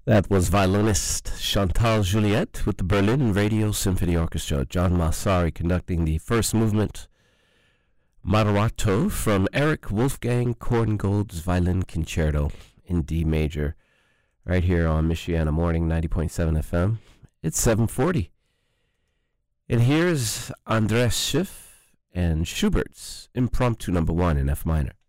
That was violinist Chantal Juliet with the Berlin Radio Symphony Orchestra. John Massari conducting the first movement, Moderato, from Eric Wolfgang Korngold's Violin Concerto in D major, right here on Michiana Morning 90.7 FM. It's 7:40. And here's Andreas Schiff and Schubert's Impromptu No. 1 in F minor.